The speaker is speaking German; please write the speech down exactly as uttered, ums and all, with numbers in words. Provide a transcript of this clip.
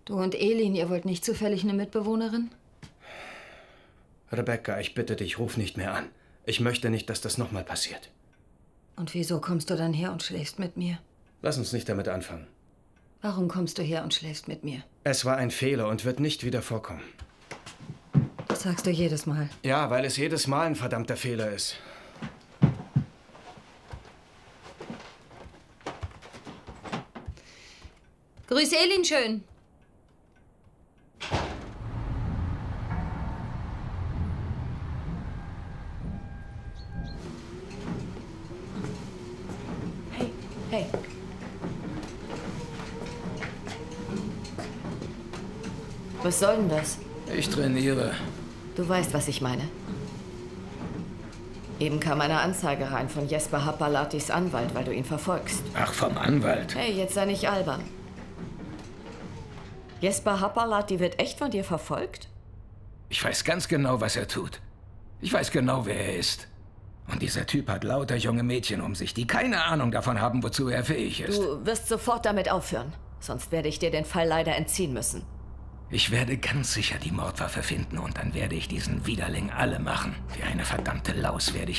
Du und Elin, ihr wollt nicht zufällig eine Mitbewohnerin? Rebecca, ich bitte dich, ruf nicht mehr an. Ich möchte nicht, dass das nochmal passiert. Und wieso kommst du dann her und schläfst mit mir? Lass uns nicht damit anfangen. Warum kommst du her und schläfst mit mir? Es war ein Fehler und wird nicht wieder vorkommen. Das sagst du jedes Mal. Ja, weil es jedes Mal ein verdammter Fehler ist. Grüß Elin schön. Hey, hey. Was soll denn das? Ich trainiere. Du weißt, was ich meine. Eben kam eine Anzeige rein von Jesper Happalatis Anwalt, weil du ihn verfolgst. Ach, vom Anwalt. Hey, jetzt sei nicht albern. Jesper Happalati wird echt von dir verfolgt? Ich weiß ganz genau, was er tut. Ich weiß genau, wer er ist. Und dieser Typ hat lauter junge Mädchen um sich, die keine Ahnung davon haben, wozu er fähig ist. Du wirst sofort damit aufhören. Sonst werde ich dir den Fall leider entziehen müssen. Ich werde ganz sicher die Mordwaffe finden und dann werde ich diesen Widerling alle machen. Wie eine verdammte Laus werde ich